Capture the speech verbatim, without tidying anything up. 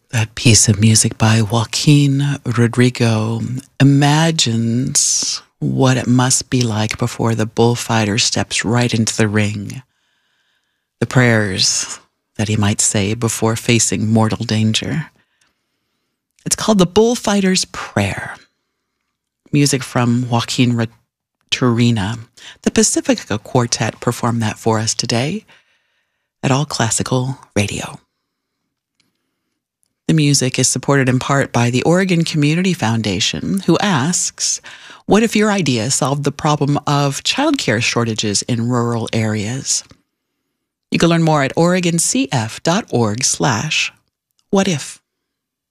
That piece of music by Joaquin Rodrigo imagines what it must be like before the bullfighter steps right into the ring. The prayers that he might say before facing mortal danger. It's called The Bullfighter's Prayer. Music from Joaquin Turina. The Pacifica Quartet performed that for us today at All Classical Radio. The music is supported in part by the Oregon Community Foundation, who asks, what if your idea solved the problem of childcare shortages in rural areas? You can learn more at oregon c f dot org slash what if.